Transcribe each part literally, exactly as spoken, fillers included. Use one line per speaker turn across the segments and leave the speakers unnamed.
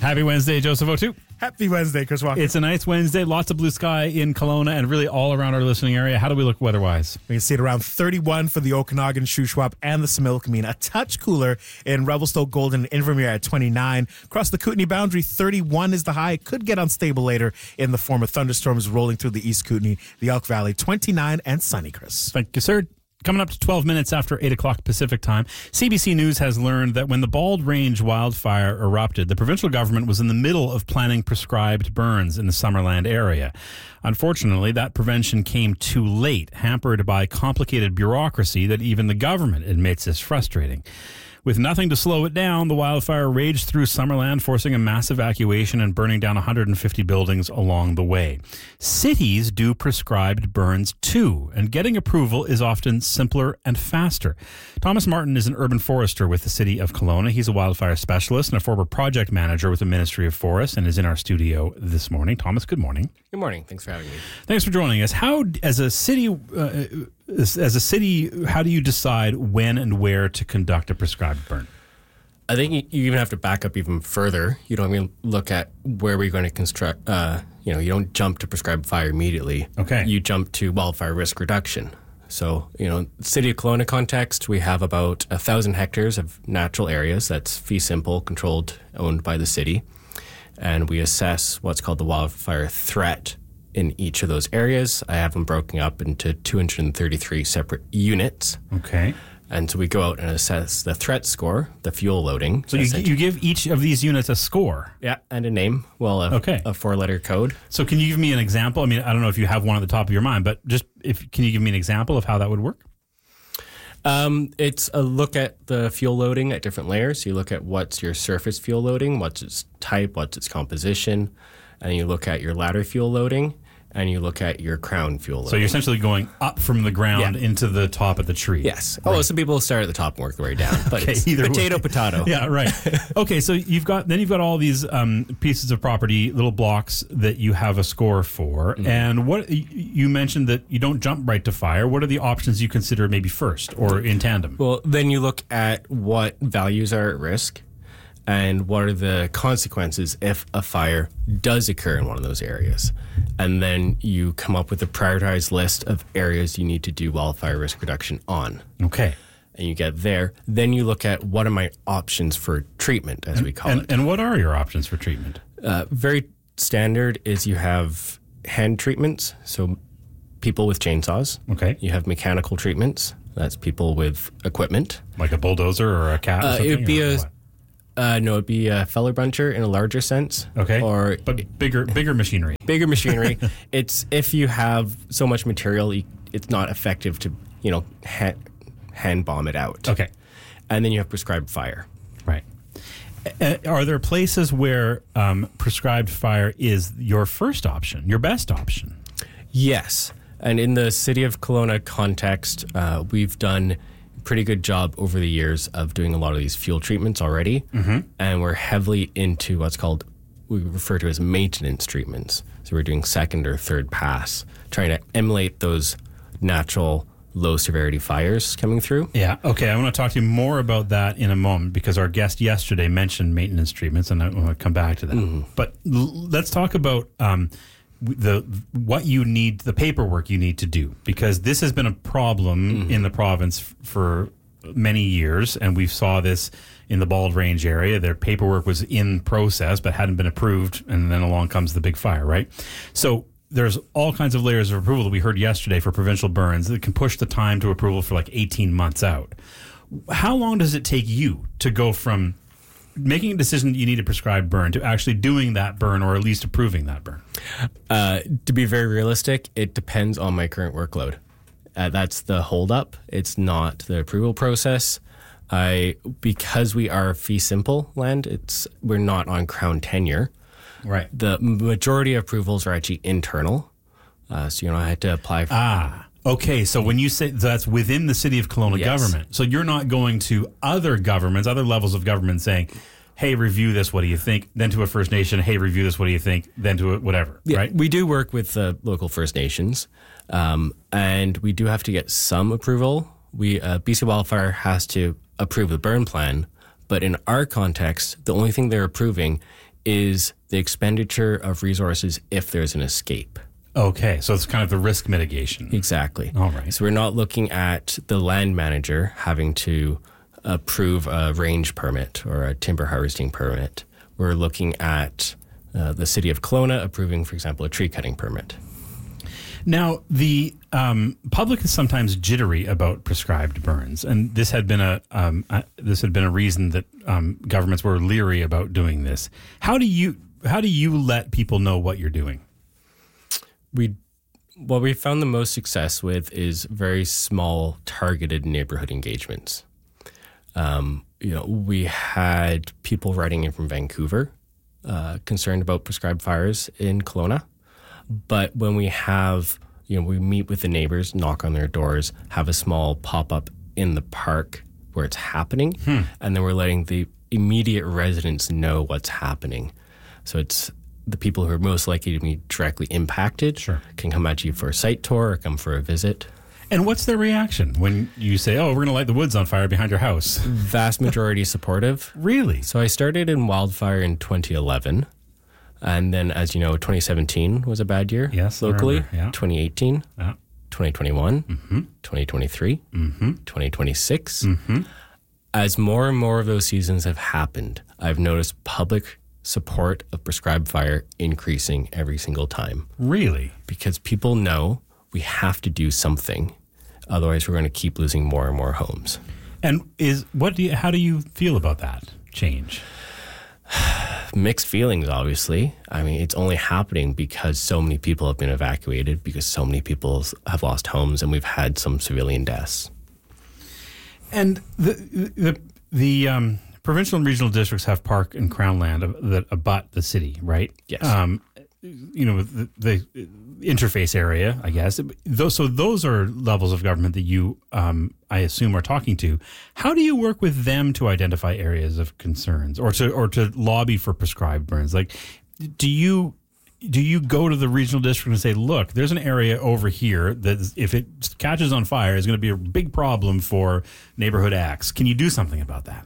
Happy Wednesday, Joseph O'Toole.
Happy Wednesday, Chris Walker.
It's a nice Wednesday. Lots of blue sky in Kelowna and really all around our listening area. How do we look weather-wise?
We can see it around thirty-one for the Okanagan, Shuswap, and the Similkameen. A touch cooler in Revelstoke, Golden, and Invermere at twenty-nine. Across the Kootenay boundary, thirty-one is the high. It could get unstable later in the form of thunderstorms rolling through the East Kootenay, the Elk Valley. twenty-nine and sunny, Chris.
Thank you, sir. Coming up to twelve minutes after eight o'clock Pacific time, C B C News has learned that when the Bald Range wildfire erupted, the provincial government was in the middle of planning prescribed burns in the Summerland area. Unfortunately, that prevention came too late, hampered by complicated bureaucracy that even the government admits is frustrating. With nothing to slow it down, the wildfire raged through Summerland, forcing a mass evacuation and burning down one hundred fifty buildings along the way. Cities do prescribed burns too, and getting approval is often simpler and faster. Thomas Martin is an urban forester with the city of Kelowna. He's a wildfire specialist and a former project manager with the Ministry of Forests and is in our studio this morning. Thomas, good morning.
Good morning. Thanks for having me.
Thanks for joining us. How, as a city... Uh, As, as a city, how do you decide when and where to conduct a prescribed burn?
I think you, you even have to back up even further. You don't even look at where we're going to construct, uh, you know, you don't jump to prescribed fire immediately.
Okay.
You jump to wildfire risk reduction. So, you know, city of Kelowna context, we have about a thousand hectares of natural areas that's fee simple, controlled, owned by the city. And we assess what's called the wildfire threat in each of those areas. I have them broken up into two hundred thirty-three separate units.
Okay.
And so we go out and assess the threat score, the fuel loading.
So you, you give each of these units a score?
Yeah, and a name. Well, a,
okay.
a four-letter code.
So can you give me an example? I mean, I don't know if you have one at the top of your mind, but just if can you give me an example of how that would work?
Um, it's a look at the fuel loading at different layers. You look at what's your surface fuel loading, what's its type, what's its composition, and you look at your ladder fuel loading, and you look at your crown fuel loading.
So you're essentially going up from the ground yeah. into the top of the tree.
Yes.
Right.
Oh, some people start at the top and work their way down. But
okay,
it's
either
potato,
way.
potato.
Yeah, right. Okay, so you've got then you've got all these um, pieces of property, little blocks that you have a score for. Mm-hmm. And what you mentioned that you don't jump right to fire. What are the options you consider maybe first or in tandem?
Well, then you look at what values are at risk and what are the consequences if a fire does occur in one of those areas. And then you come up with a prioritized list of areas you need to do wildfire risk reduction on.
Okay.
And you get there. Then you look at what are my options for treatment, as
and,
we call
and,
it.
And what are your options for treatment?
Uh, very standard is you have hand treatments, so people with chainsaws.
Okay.
You have mechanical treatments. That's people with equipment.
Like a bulldozer or a cat or
uh,
something?
It would be a...
What?
Uh, no, it'd be a feller buncher in a larger sense.
Okay,
or
but bigger, bigger machinery.
Bigger machinery. It's if you have so much material, you, it's not effective to you know ha- hand bomb it out.
Okay,
and then you have prescribed fire.
Right. Uh, are there places where um, prescribed fire is your first option, your best option?
Yes, and in the city of Kelowna context, uh, we've done pretty good job over the years of doing a lot of these fuel treatments already. Mm-hmm. And we're heavily into what's called, we refer to as maintenance treatments. So we're doing second or third pass, trying to emulate those natural low severity fires coming through.
Yeah. Okay. I want to talk to you more about that in a moment because our guest yesterday mentioned maintenance treatments and I want to come back to that. Mm-hmm. But l- let's talk about um, the what you need, the paperwork you need to do, because this has been a problem mm-hmm. in the province f- for many years, and we saw this in the Bald Range area. Their paperwork was in process but hadn't been approved, and then along comes the big fire, right? So there's all kinds of layers of approval that we heard yesterday for provincial burns that can push the time to approval for like eighteen months out. How long does it take you to go from making a decision that you need a prescribed burn to actually doing that burn or at least approving that burn?
Uh, to be very realistic, it depends on my current workload. Uh, that's the holdup. It's not the approval process. I because we are fee simple land, it's we're not on Crown tenure.
Right.
The majority of approvals are actually internal. Uh, so you know I had to apply for
Ah. Okay, so when you say that's within the city of Kelowna
yes.
government, so you're not going to other governments, other levels of government saying, hey, review this, what do you think? Then to a First Nation, hey, review this, what do you think? Then to a whatever,
yeah,
right?
We do work with the uh, local First Nations, um, and we do have to get some approval. We uh, B C Wildfire has to approve the burn plan, but in our context, the only thing they're approving is the expenditure of resources if there's an escape.
Okay, so it's kind of the risk mitigation.
Exactly.
All right.
So we're not looking at the land manager having to approve a range permit or a timber harvesting permit. We're looking at uh, the city of Kelowna approving, for example, a tree cutting permit.
Now, the um, public is sometimes jittery about prescribed burns, and this had been a um, uh, this had been a reason that um, governments were leery about doing this. How do you how do you let people know what you're doing?
We what we found the most success with is very small, targeted neighborhood engagements. Um, you know, we had people writing in from Vancouver, uh, concerned about prescribed fires in Kelowna. But when we have, you know, we meet with the neighbors, knock on their doors, have a small pop-up in the park where it's happening, hmm. and then we're letting the immediate residents know what's happening. So it's the people who are most likely to be directly impacted
sure.
can come at you for a site tour or come for a visit.
And what's their reaction when you say, oh, we're going to light the woods on fire behind your house?
Vast majority supportive.
Really?
So I started in wildfire in twenty eleven. And then, as you know, twenty seventeen was a bad year
yes,
locally.
Yeah.
twenty eighteen,
yeah.
twenty twenty-one,
mm-hmm.
twenty twenty-three,
mm-hmm.
twenty twenty-six.
Mm-hmm.
As more and more of those seasons have happened, I've noticed public support of prescribed fire increasing every single time.
Really?
Because people know we have to do something. Otherwise, we're going to keep losing more and more homes.
And is what do you, how do you feel about that change?
Mixed feelings, obviously. I mean, it's only happening because so many people have been evacuated, because so many people have lost homes, and we've had some civilian deaths.
And the the the um, provincial and regional districts have park and crown land that abut the city, right?
Yes.
Um, you know, the, the interface area, I guess. Those, so those are levels of government that you, um, I assume, are talking to. How do you work with them to identify areas of concerns, or to or to lobby for prescribed burns? Like, do you do you go to the regional district and say, look, there's an area over here that if it catches on fire is going to be a big problem for neighborhood X. Can you do something about that?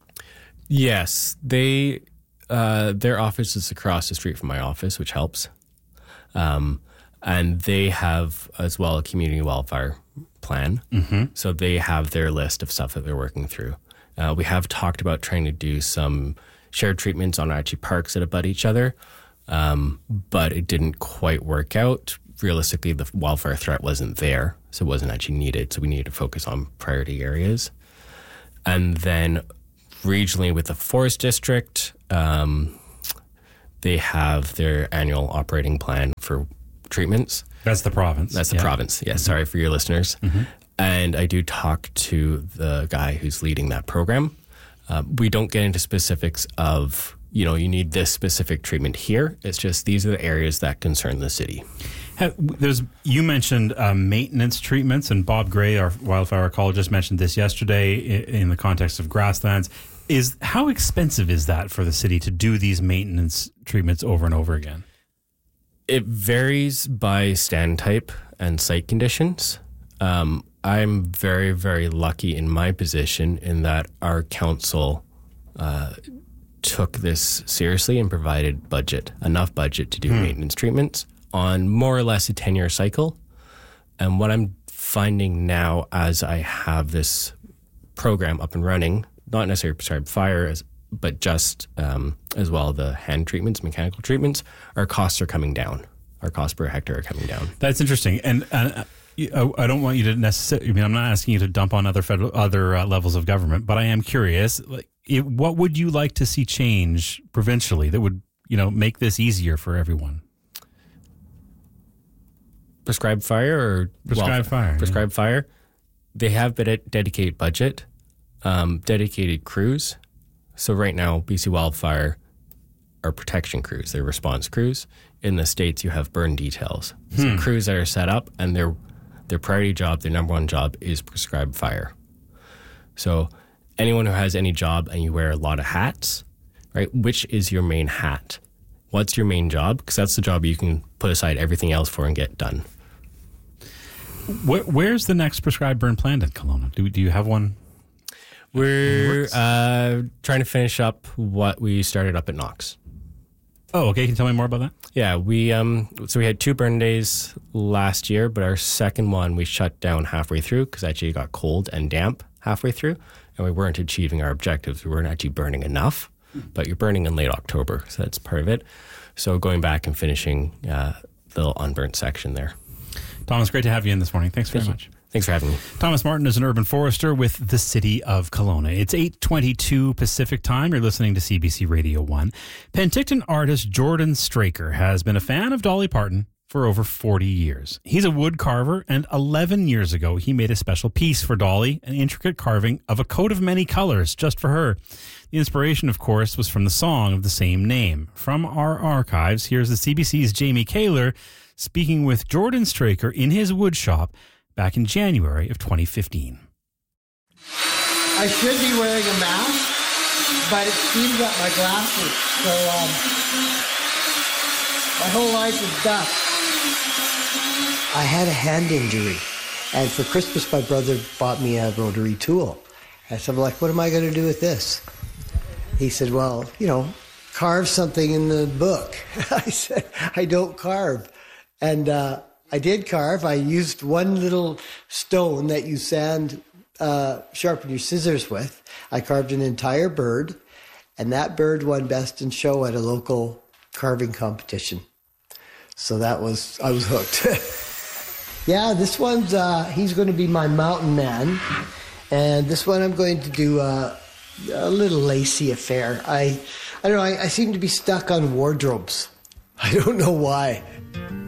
Yes, they uh, their office is across the street from my office, which helps. Um, and they have as well a community wildfire plan.
Mm-hmm.
So they have their list of stuff that they're working through. Uh, we have talked about trying to do some shared treatments on actually parks that abut each other, um, but it didn't quite work out. Realistically, the wildfire threat wasn't there, so it wasn't actually needed. So we needed to focus on priority areas. And then regionally with the forest district, um, they have their annual operating plan for treatments.
That's the province.
That's the
yeah.
province. Yes. Mm-hmm. Sorry for your listeners.
Mm-hmm.
And I do talk to the guy who's leading that program. Uh, we don't get into specifics of, you know, you need this specific treatment here. It's just these are the areas that concern the city.
Have, there's you mentioned um, maintenance treatments, and Bob Gray, our wildfire ecologist, mentioned this yesterday in, in the context of grasslands. Is how expensive is that for the city to do these maintenance treatments over and over again?
It varies by stand type and site conditions. Um, I'm very, very lucky in my position in that our council uh, took this seriously and provided budget, enough budget to do hmm. maintenance treatments on more or less a ten-year cycle. And what I'm finding now as I have this program up and running, not necessarily prescribed fire, as, but just um, as well the hand treatments, mechanical treatments, our costs are coming down. Our costs per hectare are coming down.
That's interesting. And uh, I don't want you to necessarily, I mean, I'm not asking you to dump on other federal, other uh, levels of government, but I am curious, like, it, what would you like to see change provincially that would, you know, make this easier for everyone?
Prescribed fire or?
Prescribed
well,
fire.
Prescribed
yeah.
fire. They have a dedicated budget, um, dedicated crews. So right now, B C Wildfire are protection crews. They're response crews. In the States, you have burn details.
Hmm.
So crews that are set up, and their their priority job, their number one job is prescribed fire. So anyone who has any job and you wear a lot of hats, right, which is your main hat? What's your main job? Because that's the job you can put aside everything else for and get done.
Where, where's the next prescribed burn planned in Kelowna? Do, do you have one?
We're uh, trying to finish up what we started up at Knox.
Oh, okay. Can you tell me more about that?
Yeah, we um so we had two burn days last year, but our second one we shut down halfway through because actually it got cold and damp halfway through, and we weren't achieving our objectives. We weren't actually burning enough, but you're burning in late October, so that's part of it. So going back and finishing uh, the unburnt section there.
Thomas, great to have you in this morning. Thanks very
Thank
much.
Thanks for having me.
Thomas Martin is an urban forester with the City of Kelowna. It's eight twenty-two Pacific Time. You're listening to C B C Radio one. Penticton artist Jordan Straker has been a fan of Dolly Parton for over forty years. He's a wood carver, and eleven years ago, he made a special piece for Dolly, an intricate carving of a coat of many colors just for her. The inspiration, of course, was from the song of the same name. From our archives, here's the C B C's Jamie Kaler speaking with Jordan Straker in his wood shop back in January of twenty fifteen.
I should be wearing a mask, but it steams up my glasses, so um, my whole life is dust. I had a hand injury, and for Christmas my brother bought me a rotary tool. And so I'm like, what am I going to do with this? He said, well, you know, carve something in the book. I said, I don't carve. And uh, I did carve. I used one little stone that you sand, uh, sharpen your scissors with. I carved an entire bird, and that bird won Best in Show at a local carving competition. So that was, I was hooked. Yeah, this one's, uh, he's going to be my mountain man. And this one I'm going to do uh, a little lacy affair. I, I don't know, I, I seem to be stuck on wardrobes. I don't know why.